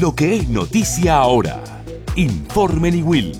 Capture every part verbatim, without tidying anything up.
Lo que es noticia ahora. Informe Niwil.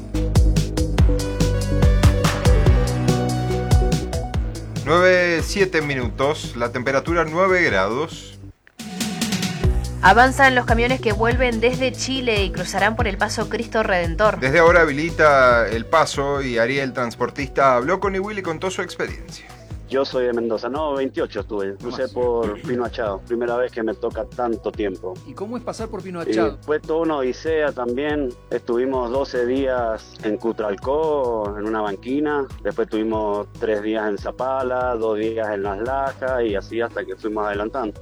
nueve, siete minutos, la temperatura nueve grados. Avanzan los camiones que vuelven desde Chile y cruzarán por el paso Cristo Redentor. Desde ahora habilita el paso y Ariel, transportista, habló con Niwil y contó su experiencia. Yo soy de Mendoza, no, veintiocho estuve, crucé por Pino Achado, primera vez que me toca tanto tiempo. ¿Y cómo es pasar por Pino Achado? Y fue toda una odisea también, estuvimos doce días en Cutralcó, en una banquina, después tuvimos tres días en Zapala, dos días en Las Lajas y así hasta que fuimos adelantando.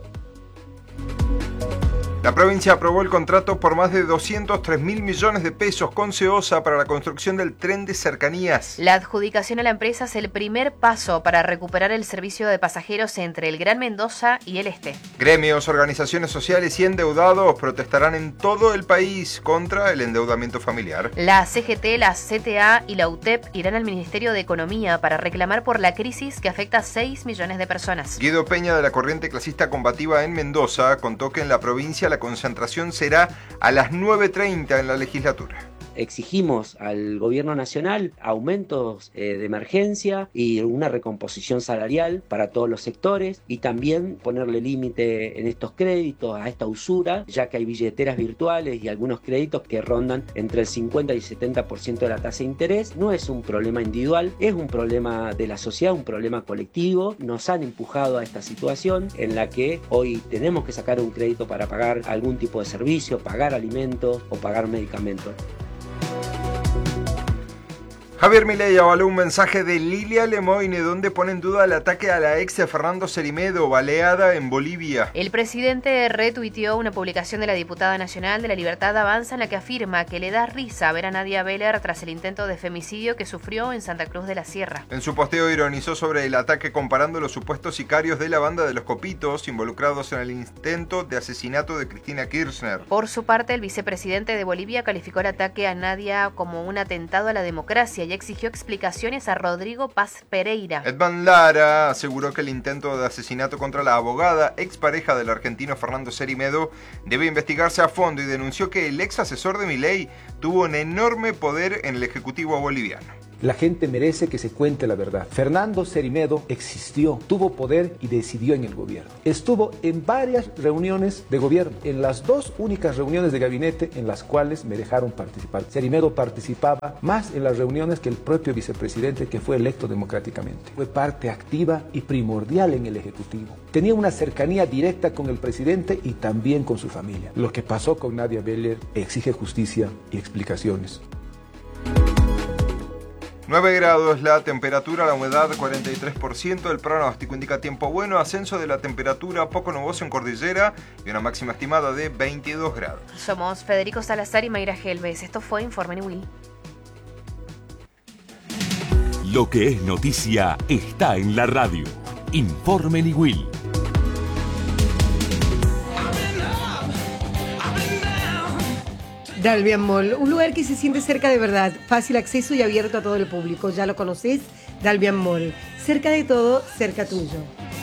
La provincia aprobó el contrato por más de doscientos tres mil millones de pesos con SEOSA para la construcción del tren de cercanías. La adjudicación a la empresa es el primer paso para recuperar el servicio de pasajeros entre el Gran Mendoza y el Este. Gremios, organizaciones sociales y endeudados protestarán en todo el país contra el endeudamiento familiar. La C G T, la C T A y la U T E P irán al Ministerio de Economía para reclamar por la crisis que afecta a seis millones de personas. Guido Peña, de la Corriente Clasista Combativa en Mendoza, contó que en la provincia la concentración será a las nueve treinta en la legislatura. Exigimos al gobierno nacional aumentos eh, de emergencia y una recomposición salarial para todos los sectores y también ponerle límite en estos créditos a esta usura, ya que hay billeteras virtuales y algunos créditos que rondan entre el cincuenta y el setenta por ciento de la tasa de interés. No es un problema individual, es un problema de la sociedad, un problema colectivo. Nos han empujado a esta situación en la que hoy tenemos que sacar un crédito para pagar algún tipo de servicio, pagar alimentos o pagar medicamentos. Javier Milei avaló un mensaje de Lilia Lemoine donde pone en duda el ataque a la ex de Fernando Cerimedo, baleada en Bolivia. El presidente retuiteó una publicación de la diputada nacional de la Libertad Avanza en la que afirma que le da risa ver a Nadia Beller tras el intento de femicidio que sufrió en Santa Cruz de la Sierra. En su posteo ironizó sobre el ataque comparando los supuestos sicarios de la banda de los Copitos involucrados en el intento de asesinato de Cristina Kirchner. Por su parte, el vicepresidente de Bolivia calificó el ataque a Nadia como un atentado a la democracia y exigió explicaciones a Rodrigo Paz Pereira. Edman Lara aseguró que el intento de asesinato contra la abogada, expareja del argentino Fernando Cerimedo, debe investigarse a fondo y denunció que el ex asesor de Milei tuvo un enorme poder en el Ejecutivo boliviano. La gente merece que se cuente la verdad. Fernando Cerimedo existió, tuvo poder y decidió en el gobierno. Estuvo en varias reuniones de gobierno, en las dos únicas reuniones de gabinete en las cuales me dejaron participar. Cerimedo participaba más en las reuniones que el propio vicepresidente que fue electo democráticamente. Fue parte activa y primordial en el Ejecutivo. Tenía una cercanía directa con el presidente y también con su familia. Lo que pasó con Nadia Beller exige justicia y explicaciones. nueve grados la temperatura, la humedad cuarenta y tres por ciento, el pronóstico indica tiempo bueno, ascenso de la temperatura poco nuboso en cordillera y una máxima estimada de veintidós grados. Somos Federico Salazar y Mayra Gelbes. Esto fue Informe Niwil. Lo que es noticia está en la radio. Informe Niwil. Dalbian Mall, un lugar que se siente cerca de verdad, fácil acceso y abierto a todo el público. Ya lo conocés, Dalbian Mall. Cerca de todo, cerca tuyo.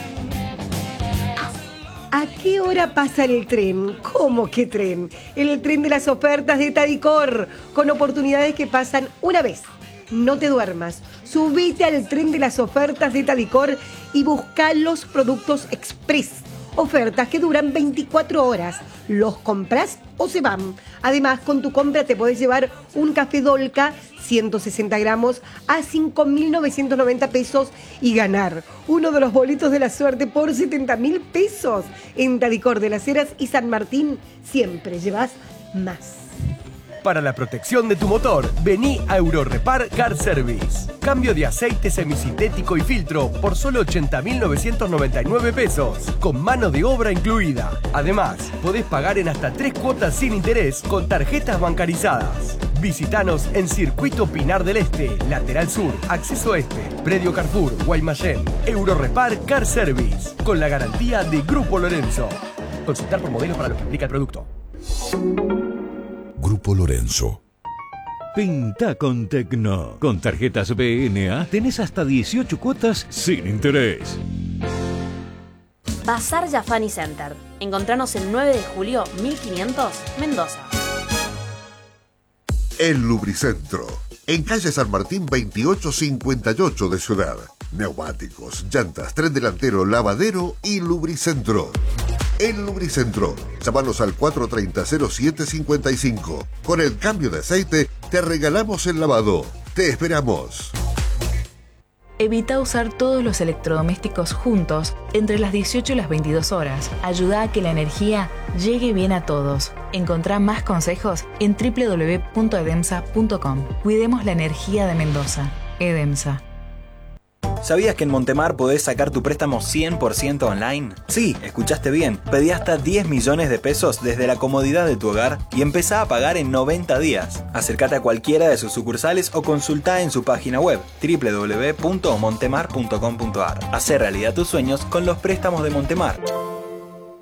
¿A qué hora pasa el tren? ¿Cómo qué tren? El tren de las ofertas de Tadicor, con oportunidades que pasan una vez. No te duermas. Subite al tren de las ofertas de Tadicor y busca los productos express. Ofertas que duran veinticuatro horas. Los compras o se van. Además, con tu compra te podés llevar un café Dolca ciento sesenta gramos a cinco mil novecientos noventa pesos y ganar uno de los boletos de la suerte por setenta mil pesos. En Tadicor de las Heras y San Martín siempre llevas más. Para la protección de tu motor, vení a Eurorepar Car Service. Cambio de aceite semisintético y filtro por solo ochenta mil novecientos noventa y nueve pesos, con mano de obra incluida. Además, podés pagar en hasta tres cuotas sin interés con tarjetas bancarizadas. Visítanos en Circuito Pinar del Este, Lateral Sur, Acceso Este, Predio Carrefour, Guaymallén. Eurorepar Car Service, con la garantía de Grupo Lorenzo. Consultar por modelos para lo que implica el producto. Grupo Lorenzo. Pinta con Tecno. Con tarjetas B N A tenés hasta dieciocho cuotas sin interés. Bazar Jafani Center. Encontranos el nueve de julio mil quinientos, Mendoza. El Lubricentro, en calle San Martín veintiocho cincuenta y ocho de Ciudad. Neumáticos, llantas, tren delantero, lavadero y Lubricentro. El Lubricentro. Llámanos al cuatro tres cero, cero siete cinco cinco. Con el cambio de aceite te regalamos el lavado. Te esperamos. Evita usar todos los electrodomésticos juntos entre las dieciocho y las veintidós horas. Ayuda a que la energía llegue bien a todos. Encontrá más consejos en doble u doble u doble u punto edemsa punto com. Cuidemos la energía de Mendoza. Edemsa. ¿Sabías que en Montemar podés sacar tu préstamo cien por ciento online? Sí, escuchaste bien. Pedí hasta diez millones de pesos desde la comodidad de tu hogar y empezá a pagar en noventa días. Acércate a cualquiera de sus sucursales o consultá en su página web doble u doble u doble u punto montemar punto com punto a r. Hacé realidad tus sueños con los préstamos de Montemar.